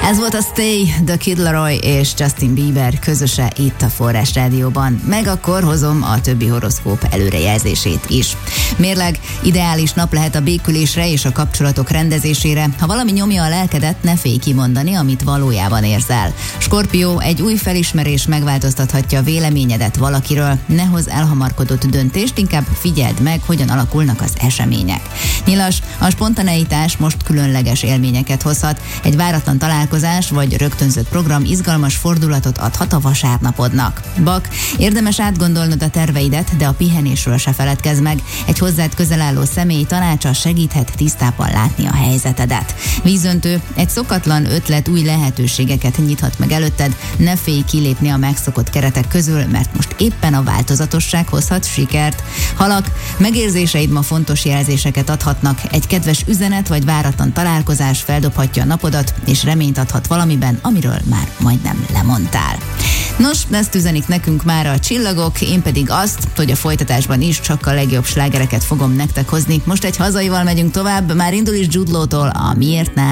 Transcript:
Ez volt a Stay, The Kid Laroi és Justin Bieber közöse itt a Forrás Rádióban. Meg akkor hozom a többi horoszkóp előrejelzését is. Mérleg, ideális nap lehet a békülésre és a kapcsolatok rendezésére. Ha valami nyomja a lelkedet, ne félj kimondani, amit valójában érzel. Skorpió, egy új felismerés megváltoztathatja a véleményedet valakiről. Ne hozz elhamarkodott döntést, inkább figyeld meg, hogyan alakulnak az események. Nyilas, a spontaneitás most különleges élményeket hozhat. Egy váratlan találkozás vagy rögtönzött program izgalmas fordulatot adhat a vasárnapodnak. Bak, érdemes átgondolnod a terveidet, de a pihenésről se feledkezz meg. Egy hozzád közel álló személy tanácsa segíthet tisztában látni a helyzetedet. Vízöntő, egy szokatlan ötlet új lehetőségeket nyithat meg előtted. Ne félj kilépni a megszokott keretek közül, mert most éppen a változatosság hozhat sikert. Halak, megérzéseid ma fontos jelzéseket adhatnak. Egy kedves üzenet vagy váratlan találkozás feldobhatja a napodat, és reményt adhat valamiben, amiről már majdnem lemondtál. Nos, ezt üzenik nekünk már a csillagok, én pedig azt, hogy a folytatásban is csak a legjobb slágereket fogom nektek hozni. Most egy hazaival megyünk tovább, már indul is Jude Law-tól a Miért nem?